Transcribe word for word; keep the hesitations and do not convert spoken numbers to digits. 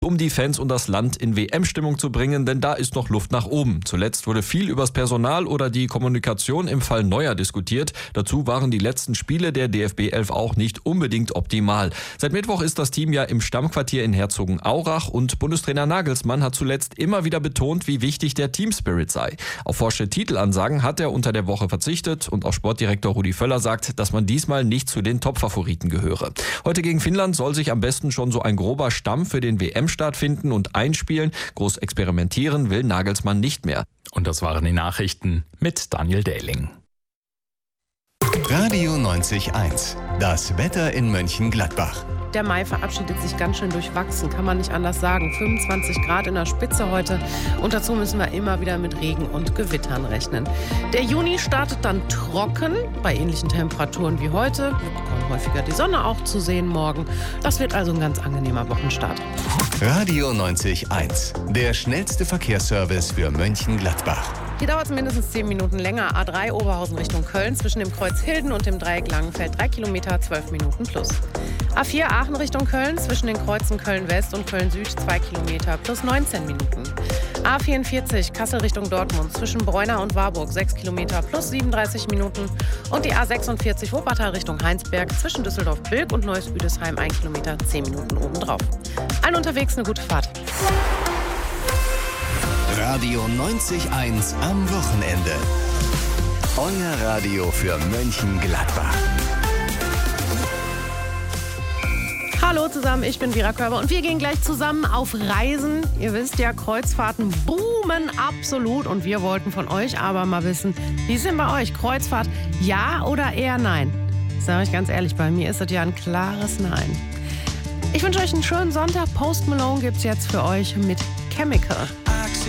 um die Fans und das Land in W M-Stimmung zu bringen, denn da ist noch Luft nach oben. Zuletzt wurde viel übers Personal oder die Kommunikation im Fall Neuer diskutiert. Dazu waren die letzten Spiele der D F B elf auch nicht unbedingt optimal. Seit Mittwoch ist das Team ja im Stammquartier in Herzogenaurach und Bundestrainer Nagelsmann hat zuletzt immer wieder betont, wie wichtig der Teamspirit sei. Auf forsche Titelansagen hat er unter der Woche verzichtet und auch Sportdirektor Rudi Völler sagt, dass man diesmal nicht zu den Top-Favoriten gehöre. Heute gegen Finnland soll sich am besten schon so ein grober Stamm für den W M Start finden und einspielen. Groß experimentieren will Nagelsmann nicht mehr. Und das waren die Nachrichten mit Daniel Dehling. Radio neunzig Komma eins. Das Wetter in Mönchengladbach. Der Mai verabschiedet sich ganz schön durchwachsen, kann man nicht anders sagen. fünfundzwanzig Grad in der Spitze heute und dazu müssen wir immer wieder mit Regen und Gewittern rechnen. Der Juni startet dann trocken, bei ähnlichen Temperaturen wie heute. Wir bekommen häufiger die Sonne auch zu sehen morgen. Das wird also ein ganz angenehmer Wochenstart. Radio neunzig Komma eins. Der schnellste Verkehrsservice für Mönchengladbach. Hier dauert es mindestens zehn Minuten länger. A drei Oberhausen Richtung Köln zwischen dem Kreuz Hilden und dem Dreieck Langenfeld. drei Kilometer, zwölf Minuten plus. A vier Aachen Richtung Köln zwischen den Kreuzen Köln-West und Köln-Süd. zwei Kilometer plus neunzehn Minuten. A vierundvierzig Kassel Richtung Dortmund zwischen Bräuna und Warburg. sechs Kilometer plus siebenunddreißig Minuten. Und die A sechsundvierzig Wuppertal Richtung Heinsberg zwischen Düsseldorf-Bilk und Neuss-Büdesheim. ein Kilometer, zehn Minuten obendrauf. Allen unterwegs eine gute Fahrt. Radio neunzig Komma eins am Wochenende. Euer Radio für Mönchengladbach. Hallo zusammen, ich bin Vera Körber und wir gehen gleich zusammen auf Reisen. Ihr wisst ja, Kreuzfahrten boomen absolut und wir wollten von euch aber mal wissen, wie ist denn bei euch? Kreuzfahrt ja oder eher nein? Sag ich ganz ehrlich, bei mir ist das ja ein klares Nein. Ich wünsche euch einen schönen Sonntag. Post Malone gibt's jetzt für euch mit Chemical.